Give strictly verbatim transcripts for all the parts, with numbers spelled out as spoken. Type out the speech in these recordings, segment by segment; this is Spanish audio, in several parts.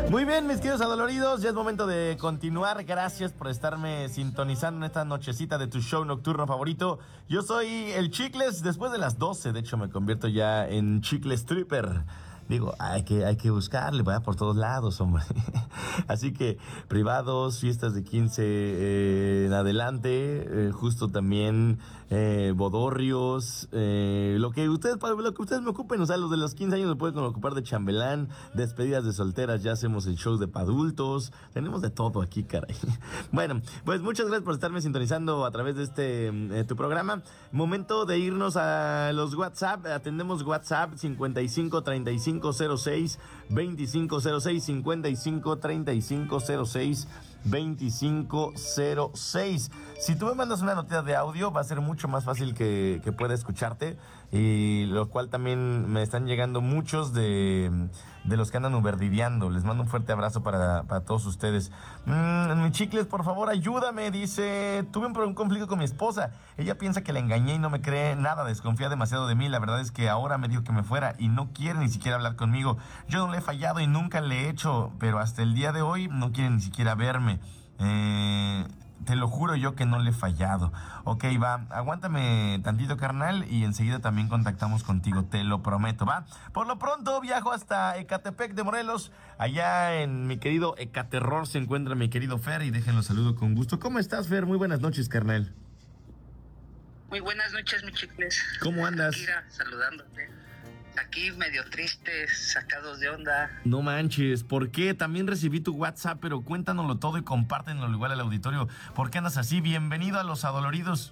Muy bien, mis queridos adoloridos, ya es momento de continuar. Gracias por estarme sintonizando en esta nochecita de tu show nocturno favorito. Yo soy el Chicles, después de las doce, de hecho me convierto ya en Chicles Tripper. Digo, hay que, hay que buscarle, vaya por todos lados, hombre. Así que privados, fiestas de quince eh, en adelante, eh, justo también eh, bodorrios, eh, lo que ustedes, lo que ustedes me ocupen, o sea, los de los quince años me pueden ocupar de chambelán, despedidas de solteras, ya hacemos el show de pa' adultos, tenemos de todo aquí, caray. Bueno, pues muchas gracias por estarme sintonizando a través de este eh, tu programa. Momento de irnos a los WhatsApp, atendemos WhatsApp cincuenta y cinco treinta y cinco cero seis veinticinco cero seis, cincuenta y cinco treinta y cinco cero seis veinticinco cero seis. Si tú me mandas una notita de audio, va a ser mucho más fácil que, que pueda escucharte, y lo cual también me están llegando muchos de, de los que andan uberdiviando. Les mando un fuerte abrazo para, para todos ustedes. Mm, mi Chicles, por favor, ayúdame. Dice, tuve un, un conflicto con mi esposa. Ella piensa que la engañé y no me cree nada, desconfía demasiado de mí. La verdad es que ahora me dijo que me fuera y no quiere ni siquiera hablar conmigo. Yo no le he fallado y nunca le he hecho, pero hasta el día de hoy no quiere ni siquiera verme. Eh, te lo juro yo que no le he fallado. Ok, va, aguántame tantito, carnal, y enseguida también contactamos contigo, te lo prometo, va. Por lo pronto viajo hasta Ecatepec de Morelos. Allá en mi querido Ecaterror se encuentra mi querido Fer, y déjenlo saludo con gusto. ¿Cómo estás, Fer? Muy buenas noches, carnal. Muy buenas noches, mi Chicles. ¿Cómo andas? Akira, saludándote. Aquí medio tristes, sacados de onda. No manches, ¿por qué? También recibí tu WhatsApp, pero cuéntanoslo todo y compártenlo igual al auditorio. ¿Por qué andas así? Bienvenido a Los Adoloridos.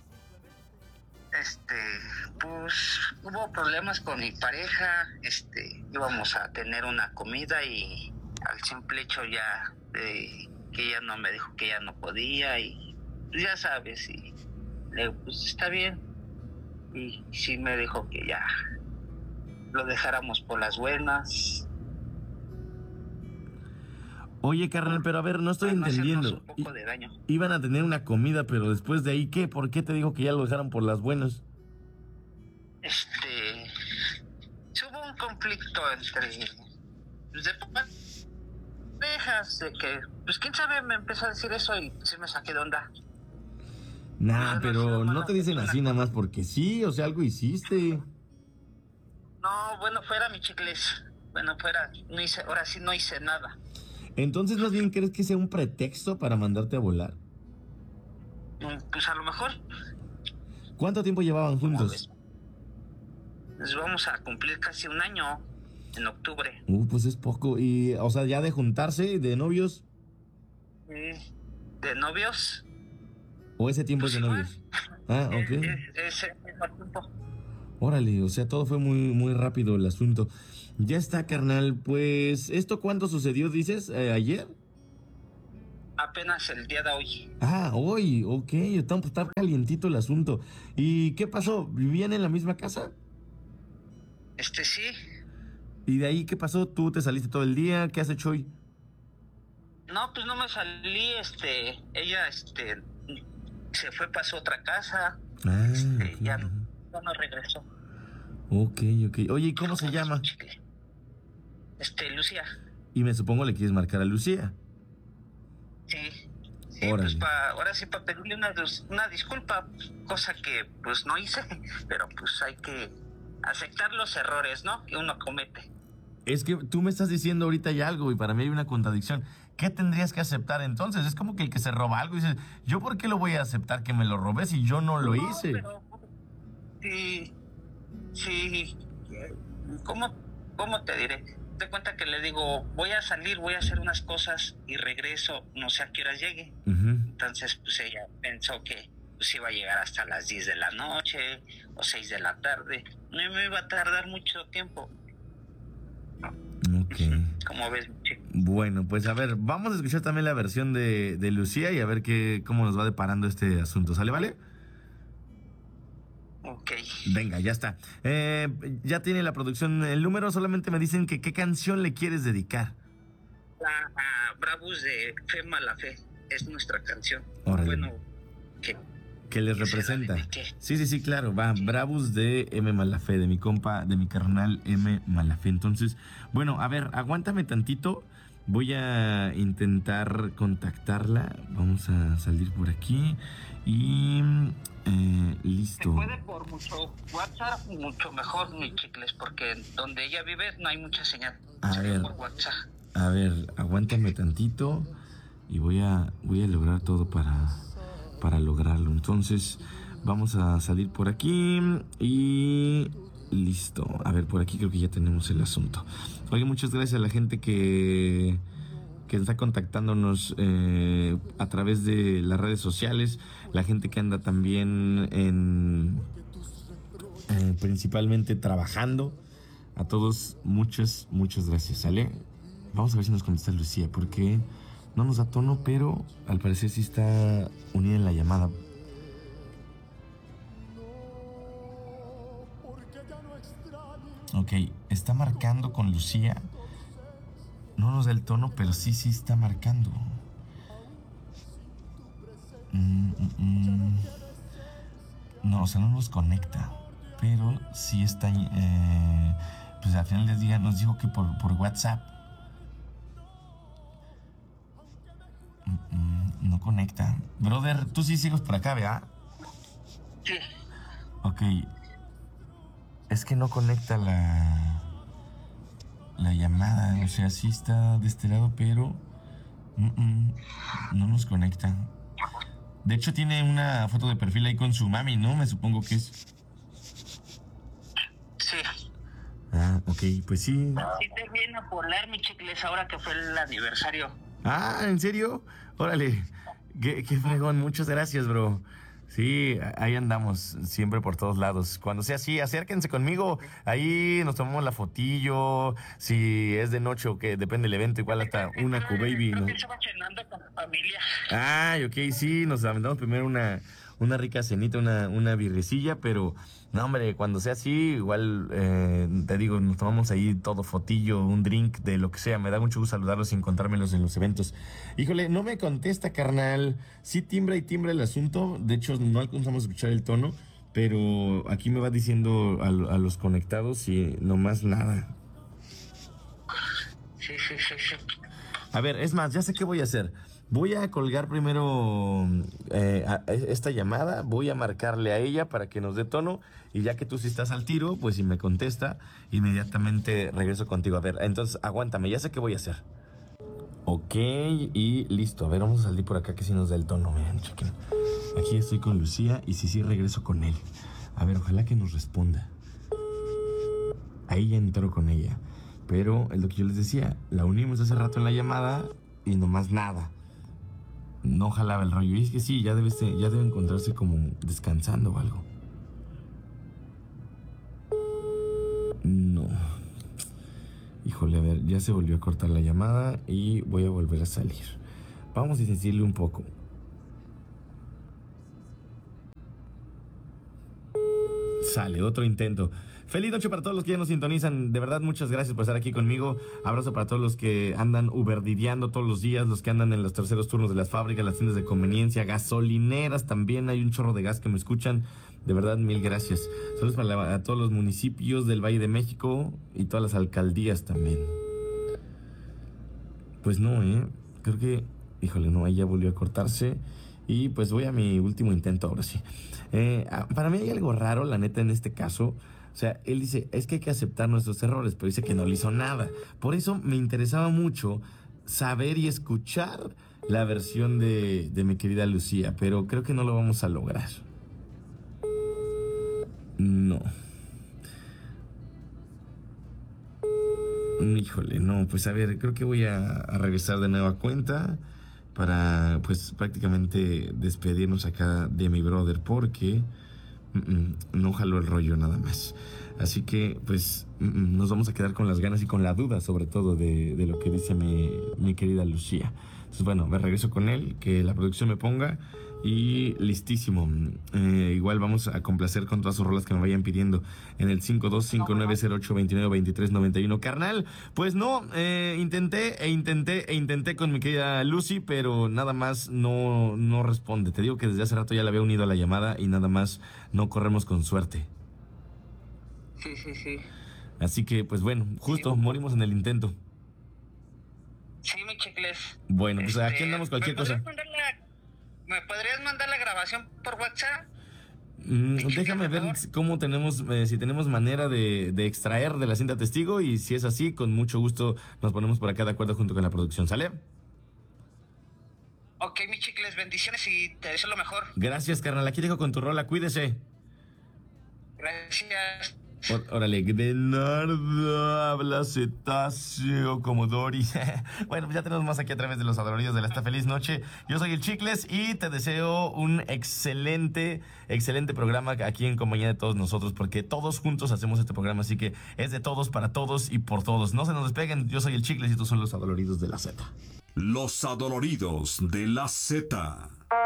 Este, pues hubo problemas con mi pareja. Este, íbamos a tener una comida y al simple hecho ya de que ella no me dijo que ella no podía, y pues ya sabes, y le digo, pues está bien. Y sí me dijo que ya lo dejáramos por las buenas. Oye, carnal, pero a ver, no estoy Para entendiendo. No un poco de daño. Iban a tener una comida, pero después de ahí, ¿qué? ¿Por qué te dijo que ya lo dejaron por las buenas? Este, hubo un conflicto entre, pues, de parejas, de que, pues quién sabe, me empezó a decir eso y sí me saqué de onda. Nah, Pues, pero no, no te dicen así nada más porque sí, o sea, algo hiciste. No, bueno, fuera, mi Chicles. Bueno, fuera, no hice, ahora sí no hice nada. Entonces, más bien, ¿crees que sea un pretexto para mandarte a volar? Pues a lo mejor. ¿Cuánto tiempo llevaban juntos? Pues vamos a cumplir casi un año en octubre. Uh, pues es poco. Y, o sea, ya de juntarse, de novios. Sí. ¿De novios? ¿O ese tiempo Pues es de igual. novios? Ah, ok. Es el mismo tiempo. Órale, o sea, todo fue muy, muy rápido el asunto. Ya está, carnal. Pues, ¿esto cuándo sucedió, dices? ¿Eh, ¿Ayer? Apenas el día de hoy. Ah, hoy, ok. Está, está calientito el asunto. ¿Y qué pasó? ¿Vivían en la misma casa? Este sí. ¿Y de ahí qué pasó? ¿Tú te saliste todo el día? ¿Qué has hecho hoy? No, pues no me salí, este, ella, este, se fue para su otra casa. Ah, este, ok. ya, no, ya no regresó. Ok, ok. Oye, ¿y cómo se llama? Este, Lucía. Y me supongo le quieres marcar a Lucía. Sí. Sí, Órale. pues pa, ahora sí para pedirle una, una disculpa, cosa que pues no hice, pero pues hay que aceptar los errores, ¿no? Que uno comete. Es que tú me estás diciendo ahorita ya algo y para mí hay una contradicción. ¿Qué tendrías que aceptar entonces? Es como que el que se roba algo y dices, ¿yo por qué lo voy a aceptar que me lo robé si yo no lo no, hice? Pero, sí, sí, ¿cómo, cómo te diré? Te cuenta que le digo, voy a salir, voy a hacer unas cosas y regreso, no sé a qué horas llegue. Uh-huh. Entonces, pues ella pensó que pues iba a llegar hasta las diez de la noche o seis de la tarde. No me iba a tardar mucho tiempo. Ok. ¿Cómo ves, chico? Bueno, pues a ver, vamos a escuchar también la versión de, de Lucía y a ver qué, cómo nos va deparando este asunto. ¿Sale, vale? Ok. Venga, ya está. Eh, ya tiene la producción el número, solamente me dicen que qué canción le quieres dedicar. A, a Bravos de Fe Mala Fe es nuestra canción. Órale. Bueno, que... Que les que representa. se la dedique. Sí, sí, sí, claro. Va, Bravos de M. Malafé, de mi compa, de mi carnal M. Malafé. Entonces, bueno, a ver, aguántame tantito Voy a intentar contactarla. Vamos a salir por aquí. Y eh, listo. Se puede por mucho WhatsApp, mucho mejor, mi Chicles, porque donde ella vive no hay mucha señal. A Sería ver, por WhatsApp. a ver, aguántame tantito y voy a, voy a lograr todo para, para lograrlo. Entonces, vamos a salir por aquí y listo. A ver, por aquí creo que ya tenemos el asunto. Oye, muchas gracias a la gente que, que está contactándonos eh, a través de las redes sociales, la gente que anda también en eh, principalmente trabajando. A todos, muchas, muchas gracias, ¿sale? Vamos a ver si nos contesta Lucía, porque no nos da tono, pero al parecer sí está unida en la llamada. Ok, está marcando con Lucía. No nos da el tono, pero sí, sí está marcando. Mm, mm, mm. No, o sea, no nos conecta, pero sí está... Eh, pues al final del día nos dijo que por, por WhatsApp. Mm, mm, no conecta. Brother, tú sí sigues por acá, ¿verdad? Sí. Ok. Es que no conecta la... la llamada. O sea, sí está de este lado, pero... Mm, mm, no nos conecta. De hecho, tiene una foto de perfil ahí con su mami, ¿no? Me supongo que es... Sí. Ah, ok, pues sí. Sí te viene a polar, mi Chicles, ahora que fue el aniversario. Ah, ¿en serio? Órale, qué, qué fregón, muchas gracias, bro. Sí, ahí andamos, siempre por todos lados. Cuando sea así, acérquense conmigo, ahí nos tomamos la fotillo, si es de noche o que depende del evento, igual hasta una Q-Baby, ¿no? Creo que estaba cenando con la familia. Ay, ok, sí, nos aventamos primero una, una rica cenita, una, una birrecilla, pero no, hombre, cuando sea así, igual eh, te digo, nos tomamos ahí todo fotillo, un drink, de lo que sea. Me da mucho gusto saludarlos y encontrármelos en los eventos. Híjole, no me contesta, carnal. Sí timbra y timbra el asunto. De hecho, no alcanzamos a escuchar el tono, pero aquí me va diciendo a, a los conectados y nomás nada. Sí, sí, sí, sí. A ver, es más, ya sé qué voy a hacer. Voy a colgar primero eh, a- a esta llamada, voy a marcarle a ella para que nos dé tono y ya que tú sí estás al tiro, pues si me contesta, inmediatamente regreso contigo. A ver, entonces aguántame, ya sé qué voy a hacer. Ok, y listo. A ver, vamos a salir por acá que sí nos da el tono. Miren, chequen. Aquí estoy con Lucía y sí, sí regreso con él. A ver, ojalá que nos responda. Ahí ya entró con ella. Pero es lo que yo les decía, la unimos hace rato en la llamada y nomás nada. No jalaba el rollo. Y es que sí, ya debe, ser- ya debe encontrarse como descansando o algo. No. Híjole, a ver, ya se volvió a cortar la llamada y voy a volver a salir. Vamos a decirle un poco. Sale, otro intento. Feliz noche para todos los que ya nos sintonizan. De verdad, muchas gracias por estar aquí conmigo. Abrazo para todos los que andan uberdideando todos los días, los que andan en los terceros turnos de las fábricas, las tiendas de conveniencia, gasolineras también. Hay un chorro de gas que me escuchan. De verdad, mil gracias. Saludos para la- a todos los municipios del Valle de México y todas las alcaldías también. Pues no, ¿eh? Creo que, híjole, no, ahí ya volvió a cortarse. Y pues voy a mi último intento ahora sí. Eh, ah, para mí hay algo raro, la neta, en este caso. O sea, él dice, es que hay que aceptar nuestros errores, pero dice que no le hizo nada. Por eso me interesaba mucho saber y escuchar la versión de, de mi querida Lucía, pero creo que no lo vamos a lograr. No. Híjole, no, pues a ver, creo que voy a, a regresar de nueva cuenta para, pues, prácticamente despedirnos acá de mi brother, porque mm, mm, no jaló el rollo nada más. Así que, pues, mm, mm, nos vamos a quedar con las ganas y con la duda, sobre todo, de, de lo que dice mi, mi querida Lucía. Entonces, bueno, me regreso con él, que la producción me ponga. Y listísimo. Eh, igual vamos a complacer con todas sus rolas que me vayan pidiendo en el cinco dos cinco nueve cero ocho dos nueve dos tres nueve uno. Carnal, pues no, eh, intenté e intenté e intenté con mi querida Lucy, pero nada más no, no responde. Te digo que desde hace rato ya la había unido a la llamada y nada más no corremos con suerte. Sí, sí, sí. Así que, pues bueno, justo morimos en el intento. Sí, mi Chicles. Bueno, pues Este, aquí andamos cualquier ¿me cosa. podrías mandar la- ¿Me podrías mandar la grabación por WhatsApp? Mm, Mi Chicles, déjame por ver favor. cómo tenemos, eh, si tenemos manera de, de extraer de la cinta testigo, y si es así, con mucho gusto nos ponemos por acá de acuerdo junto con la producción, ¿sale? Ok, mi Chicles, bendiciones y te deseo lo mejor. Gracias, carnal. Aquí dejo con tu rola, cuídese. Gracias. Ó- Órale, de nada habla cetáceo como Dory. Bueno, pues ya tenemos más aquí a través de los adoloridos de la esta feliz noche. Yo soy el Chicles y te deseo un excelente, excelente programa aquí en compañía de todos nosotros, porque todos juntos hacemos este programa, así que es de todos, para todos y por todos. No se nos despeguen, yo soy el Chicles y estos son los adoloridos de la Z. Los adoloridos de la Z.